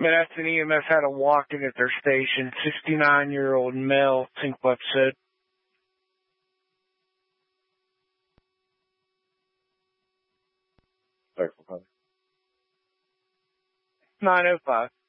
Madison EMS had a walk-in at their station. 69-year-old male, Tinkweb said. Sorry for calling. 905.